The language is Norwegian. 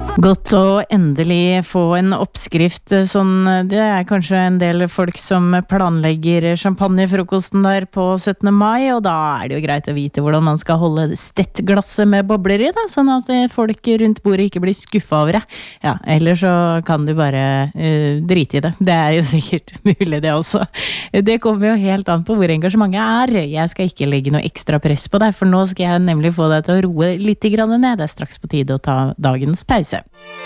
Godt å endelig få en oppskrift sånn, det kanskje en del folk som planlegger champagnefrokosten der på 17. mai, og da det jo greit å vite hvordan man skal holde stettglasset med bobler i da, sånn at folk rundt bordet ikke blir skuffet over det. Ja, eller så kan du bare drite i det. Det jo sikkert mulig det også. Det kommer jo helt an på hvor engasjementet Jeg skal ikke legge noe ekstra press på deg, for nå skal jeg nemlig få deg til å roe litt grann ned. Det straks på tide å ta dagens pause.